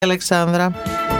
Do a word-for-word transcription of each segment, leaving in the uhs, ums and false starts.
Αλεξάνδρα.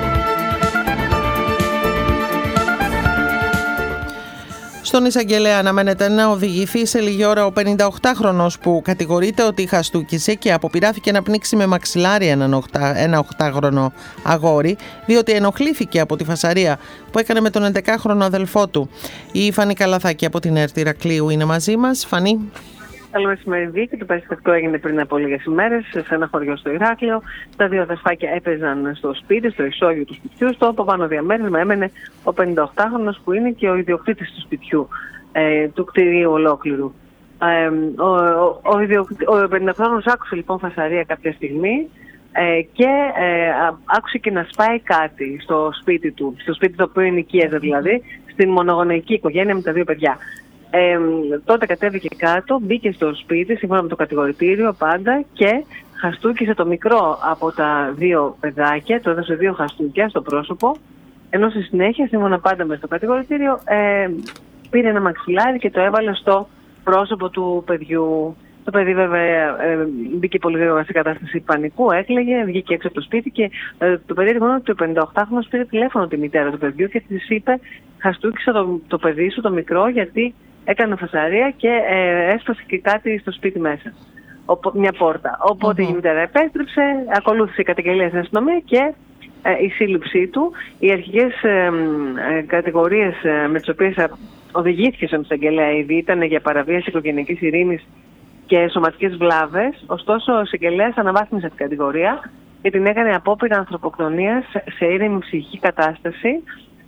Στον εισαγγελέα αναμένεται να οδηγηθεί σε λίγη ώρα ο πενηνταοκτάχρονος που κατηγορείται ότι χαστούκησε και αποπειράθηκε να πνίξει με μαξιλάρι ένα οκτάχρονο αγόρι, διότι ενοχλήθηκε από τη φασαρία που έκανε με τον έντεκαχρονο αδελφό του. Η Φανή Καλαθάκη από την ΕΡΤ Ηρακλείου είναι μαζί μας. Φανή. Καλό μεσημέρι, Βίκη. Το περιστατικό έγινε πριν από λίγες ημέρες σε ένα χωριό στο Ηράκλειο. Τα δύο αδερφάκια έπαιζαν στο σπίτι, στο ισόγειο του σπιτιού. Στο από πάνω διαμέρισμα έμενε ο πενηνταοκτάχρονος που είναι και ο ιδιοκτήτης του σπιτιού, ε, του κτηρίου ολόκληρου. Ε, ο ο, ο, ο πενηνταοκτάχρονος άκουσε λοιπόν φασαρία κάποια στιγμή ε, και ε, άκουσε και να σπάει κάτι στο σπίτι του, στο σπίτι το οποίο ενοικίαζε δηλαδή, στην μονογονεϊκή οικογένεια με τα δύο παιδιά. Ε, τότε κατέβηκε κάτω, μπήκε στο σπίτι σύμφωνα με το κατηγορητήριο πάντα και χαστούκισε το μικρό από τα δύο παιδάκια, το έδωσε δύο χαστούκια στο πρόσωπο, ενώ στη συνέχεια σύμφωνα πάντα με το κατηγορητήριο ε, πήρε ένα μαξιλάρι και το έβαλε στο πρόσωπο του παιδιού. Το παιδί βέβαια ε, μπήκε πολύ γρήγορα σε κατάσταση πανικού, έκλαιγε, βγήκε έξω από το σπίτι και ε, το παιδί λοιπόν ότι ο πενηνταοκτάχρονος πήρε τηλέφωνο τη μητέρα του παιδιού και της είπε χαστούκισε το, το παιδί σου, το μικρό, γιατί έκανε φασαρία και ε, έσπασε και κάτι στο σπίτι μέσα, Οπό, μια πόρτα. Οπότε mm-hmm. η μητέρα επέστρεψε, ακολούθησε η καταγγελία στην αστυνομία και ε, η σύλληψή του. Οι αρχικές ε, ε, κατηγορίες ε, με τις οποίες οδηγήθηκε στον εισαγγελέα ήδη ήταν για παραβίαση οικογενειακής ειρήνης και σωματικές βλάβες. Ωστόσο, ο εισαγγελέας αναβάθμισε την κατηγορία και την έκανε απόπειρα ανθρωποκτονίας σε ήρεμη ψυχική κατάσταση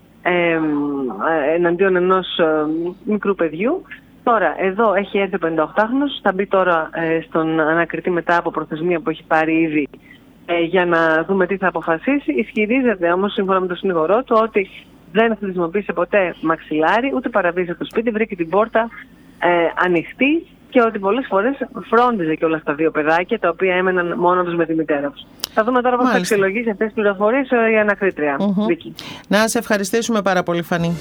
ε, εναντίον ενός ε, μικρού παιδιού. Τώρα, εδώ έχει έρθει ο πενηνταοκτάχρονος, θα μπει τώρα ε, στον ανακριτή μετά από προθεσμία που έχει πάρει ήδη ε, για να δούμε τι θα αποφασίσει. Ισχυρίζεται όμως, σύμφωνα με τον συνηγορό του, ότι δεν χρησιμοποίησε ποτέ μαξιλάρι, ούτε παραβίασε το σπίτι, βρήκε την πόρτα ε, ανοιχτή και ότι πολλές φορές φρόντιζε και όλα τα δύο παιδάκια, τα οποία έμεναν μόνο τους με τη μητέρα τους. Θα δούμε τώρα πώς θα αξιολογήσει αυτές τις πληροφορίες η ανακρίτρια. Mm-hmm. Να σε ευχαριστήσουμε πάρα πολύ, Φανή.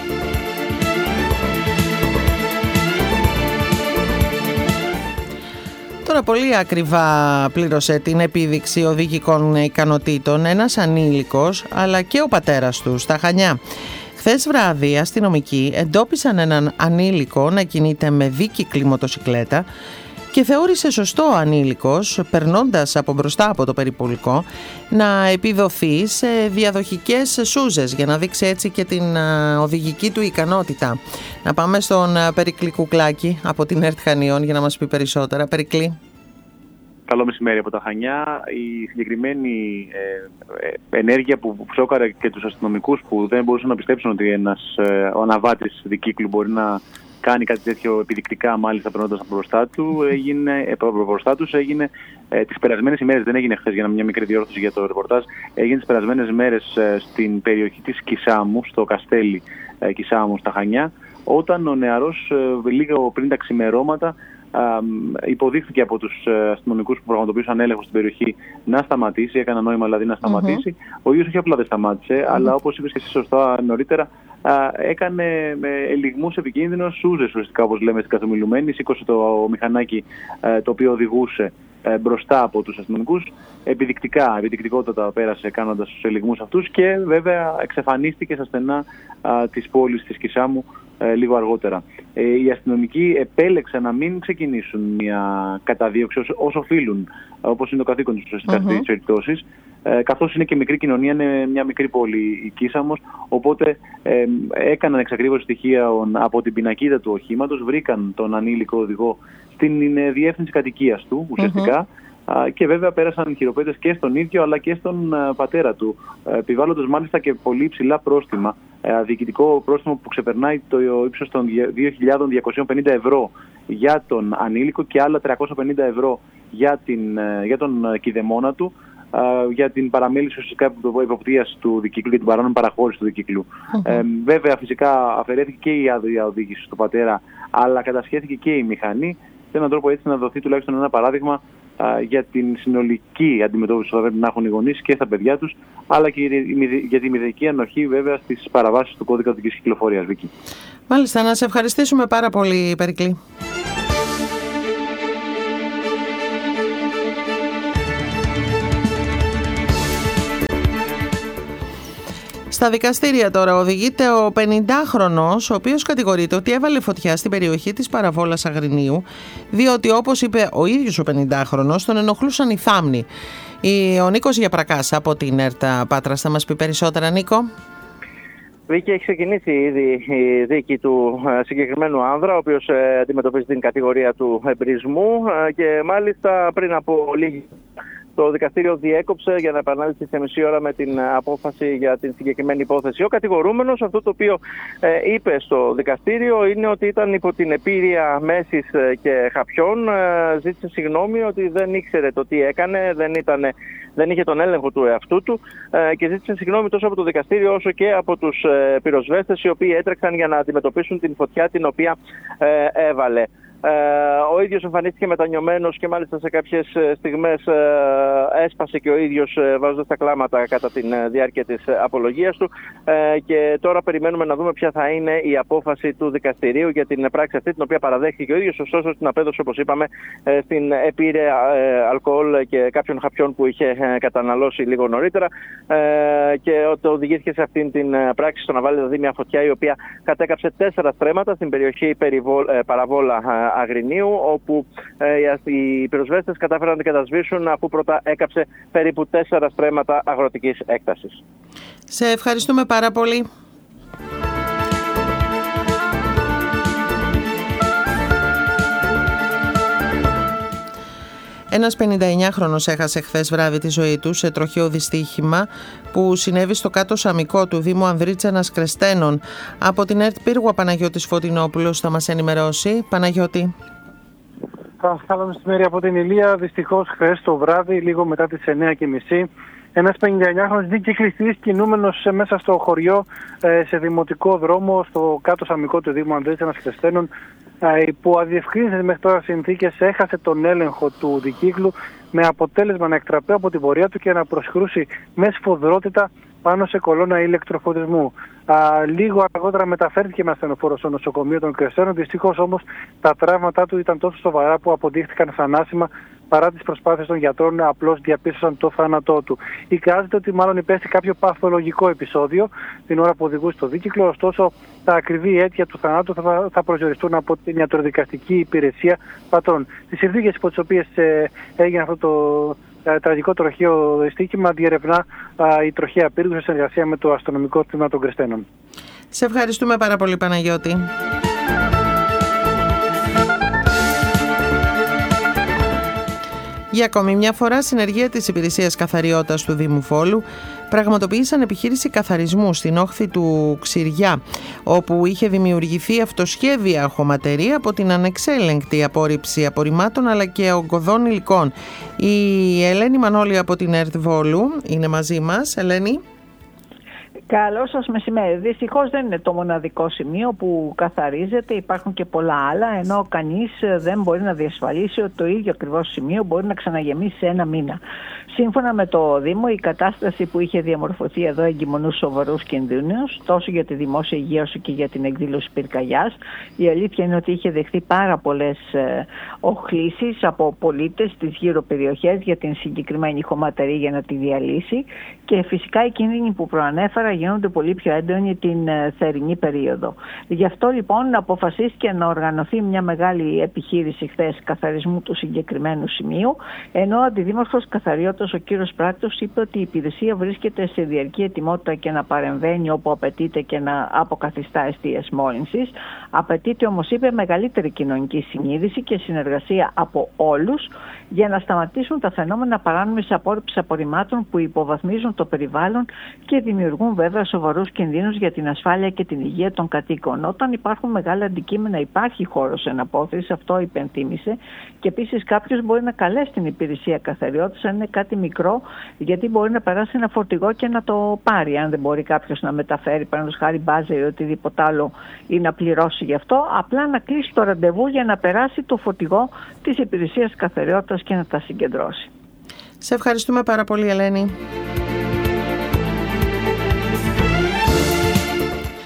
Τώρα πολύ ακριβά πλήρωσε την επίδειξη οδηγικών ικανοτήτων ένας ανήλικος, αλλά και ο πατέρας του στα Χανιά. Χθες βράδυ, αστυνομικοί εντόπισαν έναν ανήλικο να κινείται με δίκυκλη μοτοσικλέτα και θεώρησε σωστό ο ανήλικος, περνώντας από μπροστά από το περιπολικό, να επιδοθεί σε διαδοχικές σούζες για να δείξει έτσι και την οδηγική του ικανότητα. Να πάμε στον Περικλή Κουκλάκη από την ΕΡΤ Χανίων για να μας πει περισσότερα. Περικλή. Καλό μεσημέρι από τα Χανιά. Η συγκεκριμένη ε, ενέργεια που ψόκαρε και τους αστυνομικούς που δεν μπορούσαν να πιστέψουν ότι ένας ε, ο αναβάτης δικύκλου μπορεί να κάνει κάτι τέτοιο επιδεικτικά, μάλιστα περνώντας από μπροστά του, έγινε, ε, μπροστά τους, έγινε ε, τις περασμένες ημέρες, δεν έγινε χθες για μια μικρή διόρθωση για το ρεπορτάζ, έγινε τις περασμένες μέρες ε, στην περιοχή της Κισάμου, στο Καστέλι ε, Κισάμου στα Χανιά, όταν ο νεαρός ε, λίγο πριν τα ξημερώματα υποδείχθηκε από τους αστυνομικούς που πραγματοποιούσαν έλεγχο στην περιοχή να σταματήσει, έκανα νόημα δηλαδή να σταματήσει. Mm-hmm. Ο ίδιος όχι απλά δεν σταμάτησε, mm-hmm. αλλά όπως είπες και εσύ σωστά νωρίτερα, έκανε με ελιγμούς επικίνδυνους σούζες, ουσιαστικά όπως λέμε στην καθομιλουμένη, σήκωσε το μηχανάκι το οποίο οδηγούσε μπροστά από τους αστυνομικούς, επιδεικτικά, επιδεικτικότατα πέρασε κάνοντας τους ελιγμούς αυτούς και βέβαια εξαφανίστηκε στα στενά α, της πόλης της Κισάμου ε, λίγο αργότερα. Ε, οι αστυνομικοί επέλεξαν να μην ξεκινήσουν μια καταδίωξη όσο, όσο οφείλουν, όπως είναι το καθήκον τους ουσιαστικά mm-hmm. στις περιπτώσεις, ε, καθώς είναι και μικρή κοινωνία, είναι μια μικρή πόλη η Κίσαμος, οπότε ε, έκαναν εξακρίβωση στοιχεία από την πινακίδα του οχήματος, βρήκαν τον ανήλικο οδηγό στην διεύθυνση κατοικίας του ουσιαστικά mm-hmm. και βέβαια πέρασαν χειροπέτες και στον ίδιο αλλά και στον πατέρα του, επιβάλλοντας μάλιστα και πολύ υψηλά πρόστιμα, διοικητικό πρόστιμο που ξεπερνάει το ύψος των δύο χιλιάδες διακόσια πενήντα ευρώ για τον ανήλικο και άλλα τριακόσια πενήντα ευρώ για, την, για τον κηδεμόνα του, για την παραμέληση ουσιαστικά υποπτίας του δικύκλου και την παράνομη παραχώρηση του δικύκλου. Mm-hmm. Ε, βέβαια φυσικά αφαιρέθηκε και η άδεια οδήγηση του πατέρα, αλλά κατασχέθηκε και η μηχανή, με έναν τρόπο έτσι να δοθεί τουλάχιστον ένα παράδειγμα α, για την συνολική αντιμετώπιση που θα πρέπει να έχουν οι γονείς και στα παιδιά τους, αλλά και για τη μηδενική ανοχή βέβαια στις παραβάσεις του κώδικα οδικής κυκλοφορίας. Βίκη. Μάλιστα, να σε ευχαριστήσουμε πάρα πολύ, Περικλή. Στα δικαστήρια τώρα οδηγείται ο πενηντάχρονος, ο οποίος κατηγορείται ότι έβαλε φωτιά στην περιοχή της Παραβόλας Αγρινίου, διότι όπως είπε ο ίδιος ο πενηντάχρονος, τον ενοχλούσαν οι θάμνοι. Ο Νίκος Γιαπρακάς από την ΕΡΤ Πάτρας θα μας πει περισσότερα. Νίκο. Βίκη, έχει ξεκινήσει ήδη η δίκη του συγκεκριμένου άνδρα, ο οποίος αντιμετωπίζει την κατηγορία του εμπρισμού και μάλιστα πριν από λίγη το δικαστήριο διέκοψε για να επανάληψη σε μισή ώρα με την απόφαση για την συγκεκριμένη υπόθεση. Ο κατηγορούμενος, αυτό το οποίο ε, είπε στο δικαστήριο, είναι ότι ήταν υπό την επίρρεια μέσης και χαπιών. Ε, ζήτησε συγγνώμη ότι δεν ήξερε το τι έκανε, δεν, ήτανε, δεν είχε τον έλεγχο του εαυτού του ε, και ζήτησε συγγνώμη τόσο από το δικαστήριο όσο και από τους ε, πυροσβέστες οι οποίοι έτρεξαν για να αντιμετωπίσουν την φωτιά την οποία ε, έβαλε. Ε, ο ίδιος εμφανίστηκε μετανιωμένος και μάλιστα σε κάποιες στιγμές ε, έσπασε και ο ίδιος ε, βάζοντας τα κλάματα κατά τη ε, διάρκεια της ε, απολογίας του ε, και τώρα περιμένουμε να δούμε ποια θα είναι η απόφαση του δικαστηρίου για την πράξη αυτή, την οποία παραδέχθηκε ο ίδιος, ωστόσο την απέδωσε, όπως είπαμε, ε, στην επίρρεια ε, αλκοόλ και κάποιων χαπιών που είχε ε, καταναλώσει λίγο νωρίτερα ε, και το οδηγήθηκε σε αυτήν την ε, πράξη στο να βάλει δηλαδή μια φωτιά η οποία κατέκαψε τέσσερα στρέμματα στην περιοχή περιβολ, ε, Παραβόλα Αγρινίου, όπου ε, οι πυροσβέστες κατάφεραν να την κατασβήσουν αφού πρώτα έκαψε περίπου τέσσερα στρέμματα αγροτικής έκτασης. Σε ευχαριστούμε πάρα πολύ. Ένας πενηνταεννιάχρονος έχασε χθες βράδυ τη ζωή του σε τροχαίο δυστύχημα που συνέβη στο κάτω Σαμικό του Δήμου Ανδρίτσανας Κρεστένων. Από την ΕΡΤ Πύργου, ο Παναγιώτης Φωτεινόπουλος θα μας ενημερώσει. Παναγιώτη. Καλό μεσημέρι από την Ηλία. Δυστυχώς χθες το βράδυ, λίγο μετά τις εννιά και μισή, ένας πενηνταεννιάχρονος δικυκλιστής κινούμενος μέσα στο χωριό, σε δημοτικό δρόμο στο κάτω Σαμικό του Δήμου Ανδρίτσανας Κρεστένων, υπό αδιευκρίνητες μέχρι τώρα συνθήκες, έχασε τον έλεγχο του δικύκλου, με αποτέλεσμα να εκτραπεί από την πορεία του και να προσκρούσει με σφοδρότητα πάνω σε κολόνα ηλεκτροφωτισμού. Α, λίγο αργότερα μεταφέρθηκε με ασθενοφόρο στο νοσοκομείο των Κρεστένων. Δυστυχώς όμως τα τραύματά του ήταν τόσο σοβαρά που αποδείχθηκαν θανάσιμα, παρά τις προσπάθειες των γιατρών απλώς διαπίστωσαν το θάνατό του. Εικάζεται ότι μάλλον υπέστη κάποιο παθολογικό επεισόδιο την ώρα που οδηγούσε το δίκυκλο, ωστόσο τα ακριβή αίτια του θανάτου θα, θα προσδιοριστούν από την ιατροδικαστική υπηρεσία πατρών. Τις συνθήκες υπό τις οποίες ε, έγινε αυτό το ε, τραγικό τροχαίο δυστύχημα διερευνά ε, η τροχαία πύργου σε συνεργασία με το αστυνομικό τμήμα των Κρεστένων. Σε ευχαριστούμε πάρα πολύ, Παναγιώτη. Για ακόμη μια φορά, συνεργεία της Υπηρεσίας Καθαριότητας του Δήμου Βόλου πραγματοποίησαν επιχείρηση καθαρισμού στην όχθη του Ξηριά, όπου είχε δημιουργηθεί αυτοσχέδια χωματερή από την ανεξέλεγκτη απόρριψη απορριμμάτων αλλά και ογκωδών υλικών. Η Ελένη Μανώλη από την ΕΡΤ Βόλου είναι μαζί μας. Ελένη. Καλό σας μεσημέρι. Δυστυχώς δεν είναι το μοναδικό σημείο που καθαρίζεται, υπάρχουν και πολλά άλλα, ενώ κανείς δεν μπορεί να διασφαλίσει ότι το ίδιο ακριβώς σημείο μπορεί να ξαναγεμίσει σε ένα μήνα. Σύμφωνα με το Δήμο, η κατάσταση που είχε διαμορφωθεί εδώ εγκυμονούσε σοβαρούς κινδύνους, τόσο για τη δημόσια υγεία όσο και για την εκδήλωση πυρκαγιάς. Η αλήθεια είναι ότι είχε δεχθεί πάρα πολλές ε, οχλήσεις από πολίτες στις γύρω περιοχές για την συγκεκριμένη χωματερή για να τη διαλύσει, και φυσικά οι κίνδυνοι που προανέφερα γίνονται πολύ πιο έντονοι την ε, θερινή περίοδο. Γι' αυτό λοιπόν αποφασίστηκε να οργανωθεί μια μεγάλη επιχείρηση χθες καθαρισμού του συγκεκριμένου σημείου, ενώ ο Αντιδήμαρχος Καθαριότητας, ο κύριος Πράκτος, είπε ότι η υπηρεσία βρίσκεται σε διαρκή ετοιμότητα και να παρεμβαίνει όπου απαιτείται και να αποκαθιστά αιστείες μόλυνσης. Απαιτείται όμως, είπε, μεγαλύτερη κοινωνική συνείδηση και συνεργασία από όλους για να σταματήσουν τα φαινόμενα παράνομης απόρριψης απορριμμάτων που υποβαθμίζουν το περιβάλλον και δημιουργούν βέβαια σοβαρούς κινδύνους για την ασφάλεια και την υγεία των κατοίκων. Όταν υπάρχουν μεγάλα αντικείμενα, υπάρχει χώρος εναπόθεσης, αυτό υπενθύμησε, και επίσης κάποιος μπορεί να καλέσει την υπηρεσία καθαριότητας αν είναι κάτι μικρό, γιατί μπορεί να περάσει ένα φορτηγό και να το πάρει. Αν δεν μπορεί κάποιος να μεταφέρει, παραδείγματος χάρη μπάζερ ή οτιδήποτε άλλο, ή να πληρώσει γι' αυτό, απλά να κλείσει το ραντεβού για να περάσει το φορτηγό της υπηρεσίας καθαριότητας και να τα συγκεντρώσει. Σε ευχαριστούμε πάρα πολύ, Ελένη.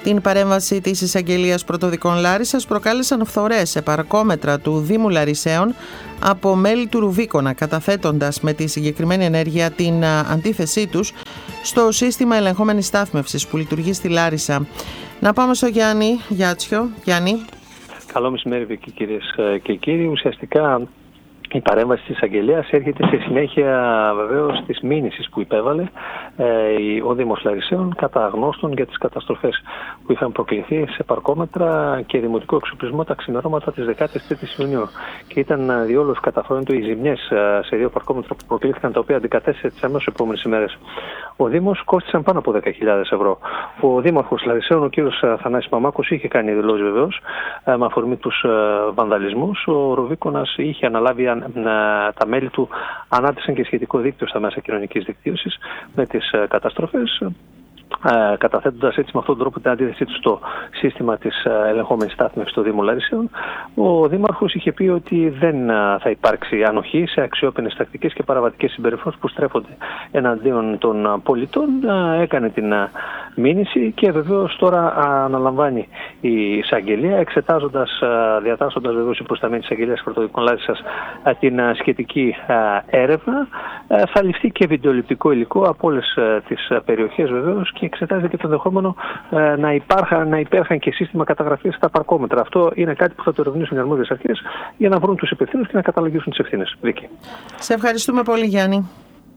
την παρέμβαση της εισαγγελίας πρωτοδικών Λάρισσας προκάλεσαν φθορές σε παρκόμετρα του Δήμου Λαρισαίων από μέλη του Ρουβίκονα, καταθέτοντας με τη συγκεκριμένη ενέργεια την αντίθεσή τους στο σύστημα ελεγχόμενης στάθμευσης που λειτουργεί στη Λάρισα. Να πάμε στο Γιάννη Γιάτσιο. Γιάννη. Καλό μεσημέρι, Βίκη, κυρίες και κύριοι. Ουσιαστικά η παρέμβαση της εισαγγελίας έρχεται σε συνέχεια βεβαίως της μήνυσης που υπέβαλε ε, ο Δήμος Λαρισαίων κατά γνώστων για τις καταστροφές που είχαν προκληθεί σε παρκόμετρα και δημοτικό εξοπλισμό τα ξημερώματα της δεκάτης τρίτης Ιουνίου. Και ήταν διόλου ευκαταφρόνητο οι ζημιές σε δύο παρκόμετρα που προκλήθηκαν, τα οποία αντικατέστησε τις αμέσως επόμενες ημέρες. Ο Δήμος κόστησαν πάνω από δέκα χιλιάδες ευρώ. Ο Δήμαρχος Λαρισαίων, ο κύριος Θανάσης Μαμάκος, είχε κάνει δηλώσεις βεβαίως με αφορμή τους βανδαλισμούς. Ο Ρουβίκονας είχε αναλάβει, τα μέλη του ανάπτυξαν και σχετικό δίκτυο στα μέσα κοινωνικής δικτύωσης με τις καταστροφές, Ε, καταθέτοντας έτσι με αυτόν τον τρόπο την αντίθεσή του στο σύστημα της ε, ελεγχόμενης στάθμευσης στο Δήμο Λαρισαίων. Ο Δήμαρχος είχε πει ότι δεν ε, θα υπάρξει ανοχή σε αξιόπινες τακτικές και παραβατικές συμπεριφορές που στρέφονται εναντίον των πολιτών. Ε, έκανε την ε, μήνυση και βεβαίως τώρα ε, αναλαμβάνει η εισαγγελία, εξετάζοντας, ε, διατάσσοντας βεβαίως η προσταμένη της εισαγγελίας πρωτοδικών Λάρισσας ε, την ε, σχετική ε, έρευνα. Ε, θα ληφθεί και βιντεοληπτικό υλικό από όλες ε, τις ε, περιοχές βεβαίως, και εξετάζεται και το ενδεχόμενο ε, να, υπάρχαν, να υπέρχαν και σύστημα καταγραφής στα παρκόμετρα. Αυτό είναι κάτι που θα το ερευνήσουν οι αρμόδιες αρχές για να βρουν τους υπευθύνους και να καταλογίσουν τις ευθύνες. Βίκη. Σε ευχαριστούμε πολύ, Γιάννη.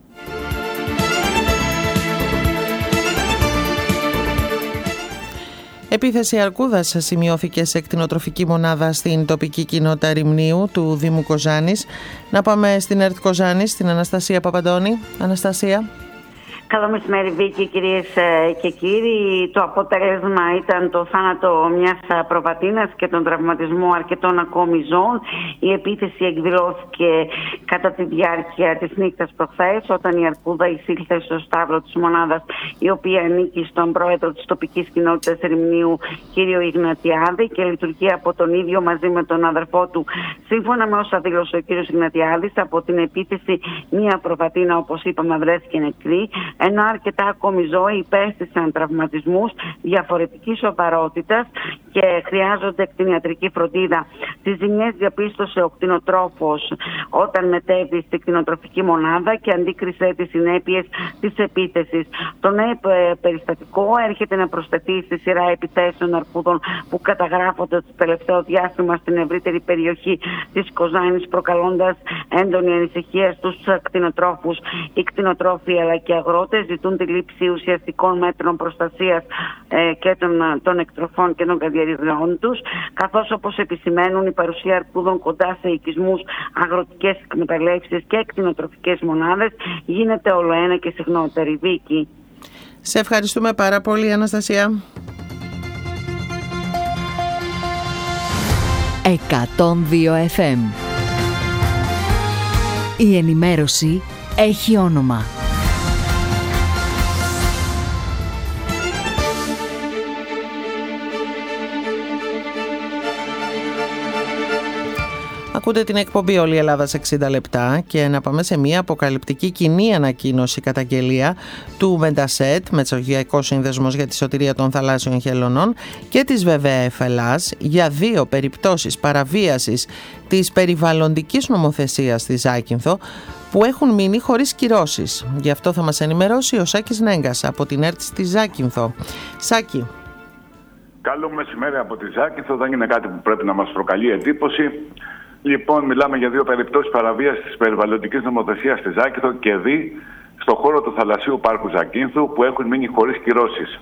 Επίθεση αρκούδας σημειώθηκε σε κτηνοτροφική μονάδα στην τοπική κοινότητα Ρημνίου του Δήμου Κοζάνης. Να πάμε στην ΕΡΤ Κοζάνης, στην Αναστασία Παπαντώνη. Αναστασία. Καλό μεσημέρι, Βίκη, κυρίες και κύριοι. Το αποτέλεσμα ήταν το θάνατο μιας προβατίνας και τον τραυματισμό αρκετών ακόμη ζώων. Η επίθεση εκδηλώθηκε κατά τη διάρκεια της νύχτας προχθές, όταν η αρκούδα εισήλθε στο στάβλο της μονάδας, η οποία ανήκει στον πρόεδρο της τοπικής κοινότητας Ρημνίου, κύριο Ιγνατιάδη, και λειτουργεί από τον ίδιο μαζί με τον αδερφό του. Σύμφωνα με όσα δήλωσε ο κύριος Ιγνατιάδης, από την επίθεση μια προβατίνα, όπως είπαμε, βρέθηκε νεκρή, ενώ αρκετά ακόμη ζώοι υπέστησαν τραυματισμούς διαφορετικής σοβαρότητας και χρειάζονται κτηνιατρική φροντίδα. Τις ζημιές διαπίστωσε ο κτηνοτρόφος όταν μετέβη στη κτηνοτροφική μονάδα και αντίκρισε τις συνέπειες της επίθεσης. Το νέο περιστατικό έρχεται να προσθεθεί στη σειρά επιθέσεων αρκούδων που καταγράφονται το τελευταίο διάστημα στην ευρύτερη περιοχή της Κοζάνης, προκαλώντας έντονη ανησυχία στους κτηνοτρόφους. Οι κτηνοτρόφοι αλλά και αγρότες ζητούν τη λήψη ουσιαστικών μέτρων προστασίας ε, και των, των εκτροφών και των καλλιεργειών τους, καθώς, όπως επισημαίνουν, η παρουσία αρκούδων κοντά σε οικισμούς, αγροτικές εκμεταλλεύσεις και κτηνοτροφικές μονάδες γίνεται όλο ένα και συχνότερη. Βίκη. Σε ευχαριστούμε πάρα πολύ, Αναστασία. εκατόν δύο εφ εμ. Η ενημέρωση έχει όνομα. Ακούτε την εκπομπή Όλη η Ελλάδα σε εξήντα λεπτά και να πάμε σε μια αποκαλυπτική κοινή ανακοίνωση καταγγελία του Μεντασέτ, Μεσογειακός Σύνδεσμος για τη Σωτηρία των Θαλάσσιων Χελωνών, και της ΒΒΕΦ Ελλάς για δύο περιπτώσεις παραβίασης της περιβαλλοντικής νομοθεσίας στη Ζάκυνθο που έχουν μείνει χωρίς κυρώσεις. Γι' αυτό θα μας ενημερώσει ο Σάκης Νέγκας από την ΕΡΤ στη Ζάκυνθο. Σάκη. Καλό μεσημέρι από τη Ζάκυνθο. Δεν είναι κάτι που πρέπει να μας προκαλεί εντύπωση. Λοιπόν, μιλάμε για δύο περιπτώσεις παραβίασης της περιβαλλοντικής νομοθεσίας στη Ζάκυνθο και δι στον χώρο του θαλασσίου πάρκου Ζακύνθου που έχουν μείνει χωρίς κυρώσεις.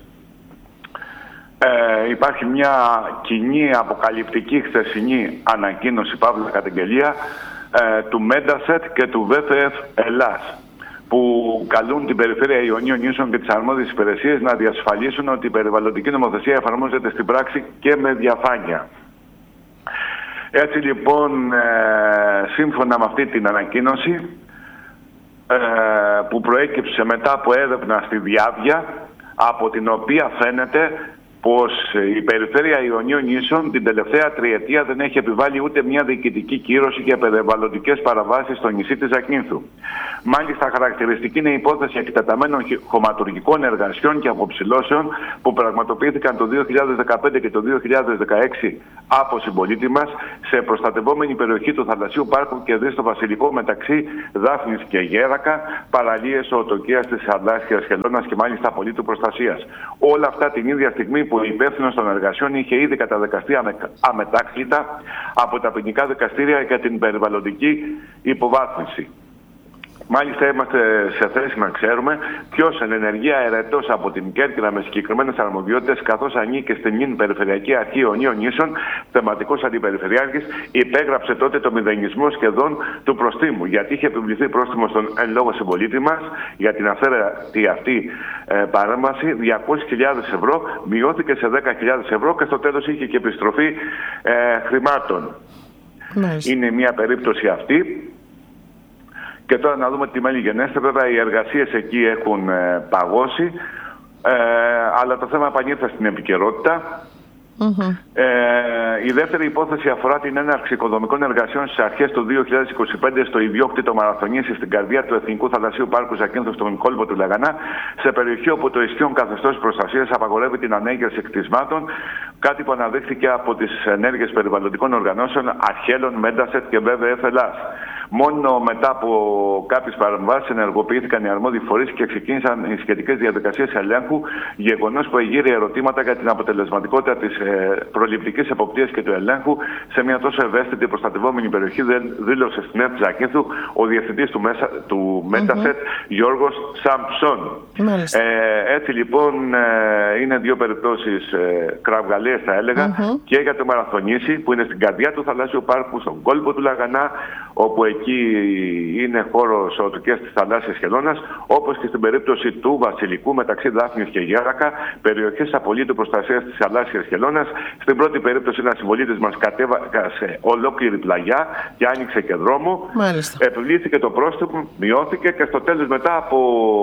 Ε, υπάρχει μια κοινή αποκαλυπτική χθεσινή ανακοίνωση, παύλα καταγγελία, ε, του Μέντασετ και του ΒΒΕΦ Ελλάς, που καλούν την Περιφέρεια Ιωνίων Νήσων και τις αρμόδιες υπηρεσίες να διασφαλίσουν ότι η περιβαλλοντική νομοθεσία εφαρμόζεται στην πράξη και με διαφάνεια. Έτσι λοιπόν, ε, σύμφωνα με αυτή την ανακοίνωση ε, που προέκυψε μετά από έρευνα στη Διάβια, από την οποία φαίνεται πως η Περιφέρεια Ιωνίων Νήσων την τελευταία τριετία δεν έχει επιβάλει ούτε μια διοικητική κύρωση για περιβαλλοντικές παραβάσεις στο νησί της Ζακίνθου. Μάλιστα, χαρακτηριστική είναι η υπόθεση εκτεταμένων χωματουργικών εργασιών και αποψηλώσεων που πραγματοποιήθηκαν το δύο χιλιάδες δεκαπέντε και το δύο χιλιάδες δεκαέξι από συμπολίτη μας σε προστατευόμενη περιοχή του Θαλασσίου Πάρκου και δι στο Βασιλικό μεταξύ Δάφνης και Γέρακα, παραλίες οτοκίας της θαλάσσιας χελώνας και μάλιστα απολύτου προστασίας. Όλα αυτά την ίδια στιγμή που ο υπεύθυνος των εργασιών είχε ήδη καταδικαστεί αμετάκλητα από τα ποινικά δικαστήρια για την περιβαλλοντική υποβάθμιση. Μάλιστα, είμαστε σε θέση να ξέρουμε ποιος εν ενεργεία ερετός από την Κέρκυρα με συγκεκριμένες αρμοδιότητες, καθώς ανήκει στην νυν Περιφερειακή Αρχή Ιωνίων Νήσων, θεματικός αντιπεριφερειάρχης, υπέγραψε τότε το μηδενισμό σχεδόν του προστίμου. Γιατί είχε επιβληθεί πρόστιμο στον εν λόγω συμπολίτη μας για την αυθαίρετη αυτή ε, παρέμβαση διακόσιες χιλιάδες ευρώ, μειώθηκε σε δέκα χιλιάδες ευρώ και στο τέλος είχε και επιστροφή ε, χρημάτων. Μάλιστα. Είναι μια περίπτωση αυτή. Και τώρα να δούμε τι μέλη γενέστε. Βέβαια οι εργασίες εκεί έχουν ε, παγώσει, ε, αλλά το θέμα επανήλθε στην επικαιρότητα. Mm-hmm. Ε, η δεύτερη υπόθεση αφορά την έναρξη οικοδομικών εργασιών στις αρχές του δύο χιλιάδες είκοσι πέντε στο ιδιόκτητο Μαραθωνήσι στην καρδιά του Εθνικού Θαλασσίου Πάρκου Ζακίνθου στον κόλπο του Λαγανά, σε περιοχή όπου το ισχύον καθεστώς προστασίας απαγορεύει την ανέγερση κτισμάτων, κάτι που αναδείχθηκε από τις ενέργειες περιβαλλοντικών οργανώσεων Αρχέλων, Μέντασετ και βι βι εφ Ελλάς. Μόνο μετά από κάποιες παρεμβάσεις ενεργοποιήθηκαν οι αρμόδιοι φορείς και ξεκίνησαν οι σχετικές διαδικασίες ελέγχου, γεγονός που εγείρει ερωτήματα για την αποτελεσματικότητα της προληπτικής εποπτείας και του ελέγχου σε μια τόσο ευαίσθητη προστατευόμενη περιοχή, δήλωσε στην ΕΡΤ Ζακίνθου ο διευθυντής του, Μέσα, του Μέντασετ, mm-hmm. Γιώργος Σαμψόν. Mm-hmm. Ε, έτσι λοιπόν ε, είναι δύο περιπτώσεις ε, κραυγαλαίες θα έλεγα, mm-hmm. και για το Μαραθωνήσι που είναι στην καρδιά του Θαλάσσιου Πάρκου, στον κόλπο του Λαγανά, όπου εκεί είναι χώρος οτοκίας της θαλάσσιας χελώνας, όπως και στην περίπτωση του Βασιλικού μεταξύ Δάφνης και Γέρακα, περιοχές απολύτου προστασίας της θαλάσσιας χελώνας. Στην πρώτη περίπτωση ένας συμπολίτης μας κατέβασε ολόκληρη πλαγιά και άνοιξε και δρόμο. Μάλιστα. Επιβλήθηκε το πρόστιμο, μειώθηκε και στο τέλος μετά από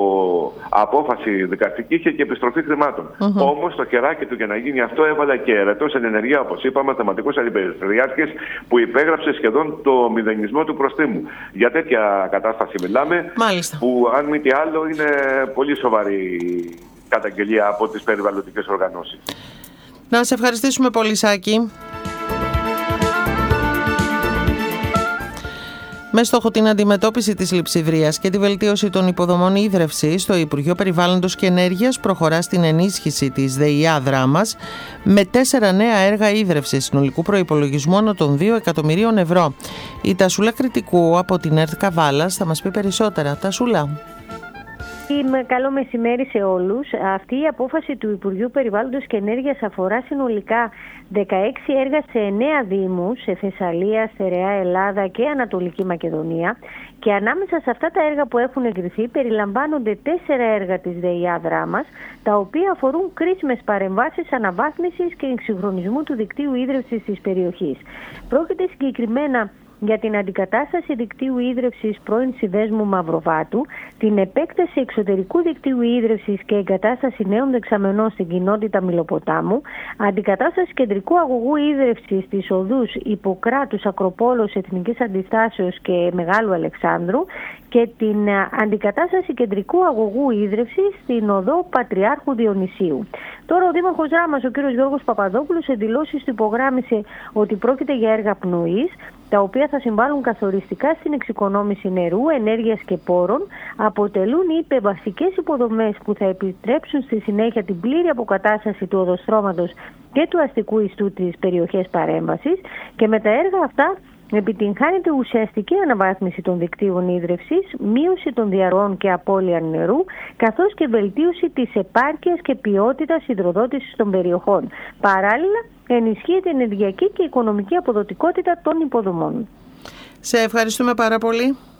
απόφαση δικαστική είχε και επιστροφή χρημάτων. Mm-hmm. Όμως το χεράκι του για να γίνει αυτό έβαλε και ερετός εν ενεργεία, όπως είπαμε, θεματικός αντιπεριφερειάρχης που υπέγραψε σχεδόν το μηδενισμό του προστίμου. Για τέτοια κατάσταση μιλάμε. Μάλιστα. Που αν μη τι άλλο είναι πολύ σοβαρή καταγγελία από τις περιβαλλοντικές οργανώσεις. Να σε ευχαριστήσουμε πολύ, Σάκη. Με στόχο την αντιμετώπιση της λειψιδρίας και τη βελτίωση των υποδομών ίδρευσης, το Υπουργείο Περιβάλλοντος και Ενέργειας προχωρά στην ενίσχυση της ΔΕΙΑ Δράμας με τέσσερα νέα έργα ίδρευσης συνολικού προϋπολογισμού ανά των δύο εκατομμυρίων ευρώ. Η Τασούλα Κρητικού από την ΕΡΤ Καβάλας θα μας πει περισσότερα. Τασούλα. Καλό μεσημέρι σε όλους. Αυτή η απόφαση του Υπουργείου Περιβάλλοντος και Ενέργειας αφορά συνολικά δεκαέξι έργα σε εννέα δήμους, σε Θεσσαλία, Στερεά Ελλάδα και Ανατολική Μακεδονία, και ανάμεσα σε αυτά τα έργα που έχουν εγκριθεί περιλαμβάνονται τέσσερα έργα της ΔΕΙΑ Δράμας, τα οποία αφορούν κρίσιμες παρεμβάσεις αναβάθμισης και εξυγχρονισμού του δικτύου ίδρυυσης της περιοχής. Πρόκειται συγκεκριμένα για την αντικατάσταση δικτύου ίδρυυσης πρώην συνδέσμου Μαυροβάτου, την επέκταση εξωτερικού δικτύου ίδρυυσης και εγκατάσταση νέων δεξαμενών στην κοινότητα Μιλοποτάμου, αντικατάσταση κεντρικού αγωγού ίδρυυσης στις οδούς Ιπποκράτους, Ακροπόλος, Εθνικής Αντιστάσεως και Μεγάλου Αλεξάνδρου και την αντικατάσταση κεντρικού αγωγού ίδρυυσης στην οδό Πατριάρχου Διονυσίου. Τώρα ο Δήμαρχος Δράμας, ο κ. Γιώργος Παπαδόπουλος, σε δηλώσεις του υπογράμμισε ότι πρόκειται για έργα πνοής, τα οποία θα συμβάλλουν καθοριστικά στην εξοικονόμηση νερού, ενέργειας και πόρων, αποτελούν, είπε, βασικές υποδομές που θα επιτρέψουν στη συνέχεια την πλήρη αποκατάσταση του οδοστρώματος και του αστικού ιστού της περιοχής παρέμβασης, και με τα έργα αυτά επιτυγχάνεται ουσιαστική αναβάθμιση των δικτύων ίδρυυσης, μείωση των διαρροών και απώλεια νερού, καθώς και βελτίωση της επάρκειας και ποιότητας υδροδότησης των περιοχών. Παράλληλα, ενισχύεται η ενεργειακή και οικονομική αποδοτικότητα των υποδομών. Σε ευχαριστούμε πάρα πολύ.